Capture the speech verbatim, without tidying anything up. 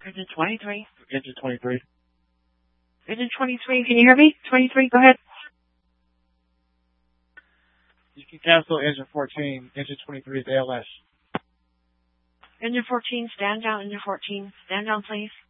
Engine twenty-three. Engine twenty-three. Engine twenty-three, can you hear me? twenty-three, go ahead. You can cancel engine fourteen. Engine twenty-three is A L S. Engine fourteen, stand down. Engine fourteen, stand down, please.